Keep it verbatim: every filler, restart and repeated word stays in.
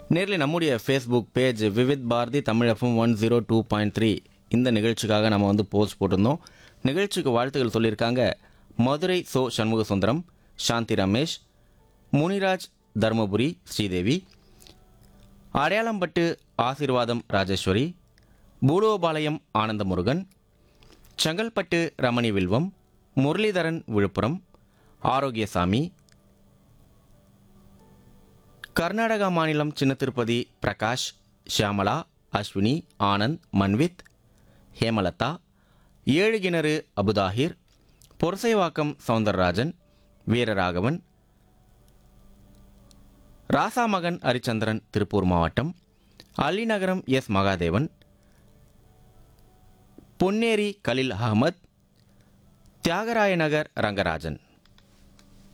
நேரில் நம்முடைய Facebook page Vividh Bharathi Tamil FM one zero two point three இந்த நிகழ்ச்சிக்காக நம்ம வந்து போஸ்ட் போட்டிருந்தோம். நிகழ்ச்சிக்கு வாழ்த்துக்கள் சொல்லியிருக்காங்க மதுரை சோ சண்முக சுந்தரம், சாந்தி ரமேஷ், முனிராஜ், தர்மபுரி ஸ்ரீதேவி, அடையாளம்பட்டு ஆசீர்வாதம் ராஜேஸ்வரி, பூலோபாளையம் ஆனந்தமுருகன், செங்கல்பட்டு ரமணி வில்வம், முரளிதரன் விழுப்புரம், ஆரோக்கியசாமி, கர்நாடகா மாநிலம் சின்ன திருப்பதி பிரகாஷ், ஷியாமலா, அஸ்வினி, ஆனந்த், மன்வித், ஹேமலதா, ஏழு கிணறு அபுதாஹிர், பொரசைவாக்கம் சவுந்தரராஜன், வீரராகவன், ராசாமகன் ஹரிச்சந்திரன் திருப்பூர் மாவட்டம், அலிநகரம் எஸ் மகாதேவன், பொன்னேரி கலில் அகமத், தியாகராய நகர் ரங்கராஜன்.